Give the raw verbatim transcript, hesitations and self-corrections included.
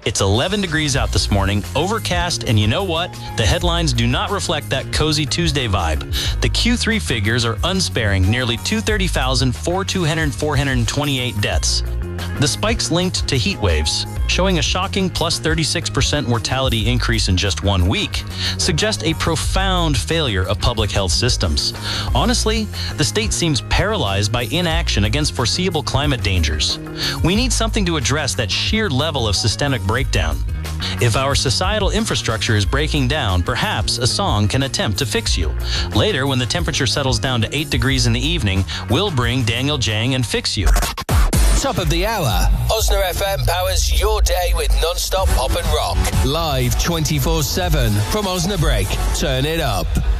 It's eleven degrees out this morning, overcast, and you know what? The headlines do not reflect that cozy Tuesday vibe. The Q three figures are unsparing, nearly two hundred thirty thousand, four hundred twenty-eight deaths. The spikes linked to heat waves, showing a shocking plus thirty-six percent mortality increase in just one week, suggest a profound failure of public health systems. Honestly, the state seems paralyzed by inaction against foreseeable climate dangers. We need something to address that sheer level of systemic breakdown. If our societal infrastructure is breaking down, perhaps a song can attempt to fix you. Later, when the temperature settles down to eight degrees in the evening, we'll bring Daniel Jang and fix you. Top of the hour. Osna F M powers your day with non-stop pop and rock. Live twenty-four seven from Osnabrück. Turn it up.